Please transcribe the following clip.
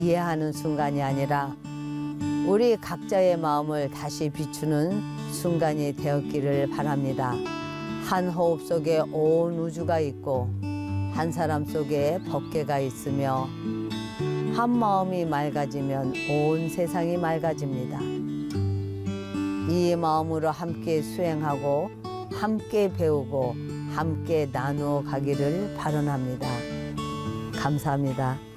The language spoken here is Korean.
이해하는 순간이 아니라 우리 각자의 마음을 다시 비추는 순간이 되었기를 바랍니다. 한 호흡 속에 온 우주가 있고 한 사람 속에 법계가 있으며 한 마음이 맑아지면 온 세상이 맑아집니다. 이 마음으로 함께 수행하고 함께 배우고 함께 나누어 가기를 발언합니다. 감사합니다.